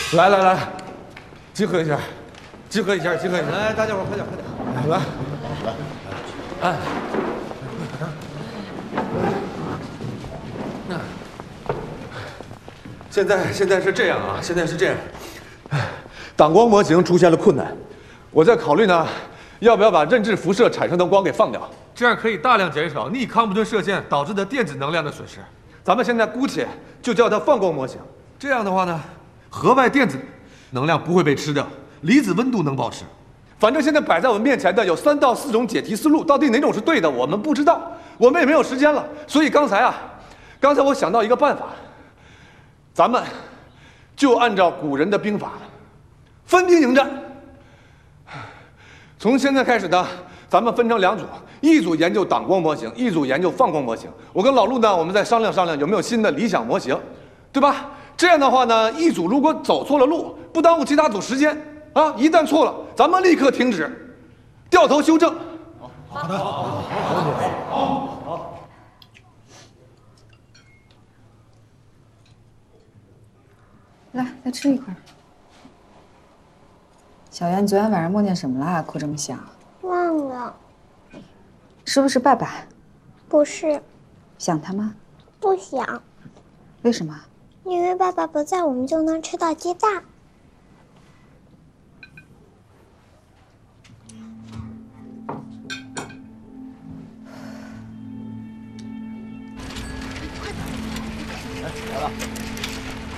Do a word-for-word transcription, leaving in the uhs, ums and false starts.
来来来，集合一下，集合一下，集合一下！ 来，大家伙快点快点！ 来来，哎，那现在现在是这样啊，现在是这样，挡光模型出现了困难，我在考虑呢，要不要把认知辐射产生的光给放掉，这样可以大量减少逆康普顿射线导致的电子能量的损失。咱们现在姑且就叫它放光模型。这样的话呢，核外电子能量不会被吃掉，离子温度能保持。反正现在摆在我们面前的有三到四种解题思路，到底哪种是对的，我们不知道，我们也没有时间了。所以刚才啊，刚才我想到一个办法，咱们就按照古人的兵法，分兵迎战。从现在开始呢，咱们分成两组，一组研究挡光模型，一组研究放光模型。我跟老陆呢，我们再商量商量有没有新的理想模型，对吧？这样的话呢，一组如果走错了路，不耽误其他组时间啊。一旦错了，咱们立刻停止，掉头修正。 好的，好，好，好，好。 来，再吃一块。小袁，你昨天晚上梦见什么了？哭这么响。 忘了。 是不是爸爸？ 不是。 想他吗？ 不想。 为什么？ 因为爸爸不在，我们就能吃到鸡蛋。 来，来了。